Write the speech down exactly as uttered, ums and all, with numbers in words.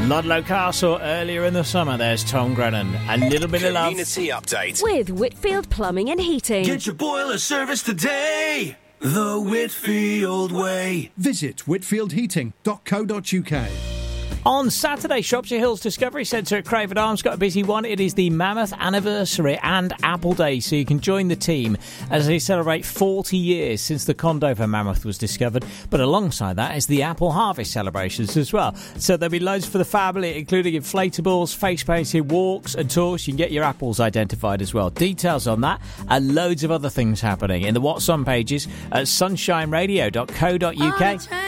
Ludlow Castle earlier in the summer. There's Tom Grennan. A little bit of love. Community update. With Whitfield Plumbing and Heating. Get your boiler service today. The Whitfield way. Visit whitfield heating dot co dot uk. On Saturday, Shropshire Hills Discovery Centre at Cravert Arms got a busy one. It is the Mammoth Anniversary and Apple Day, so you can join the team as they celebrate forty years since the Condover mammoth was discovered. But alongside that is the Apple Harvest celebrations as well. So there'll be loads for the family, including inflatables, face-painted walks and tours. You can get your apples identified as well. Details on that and loads of other things happening in the What's On pages at sunshine radio dot co dot uk.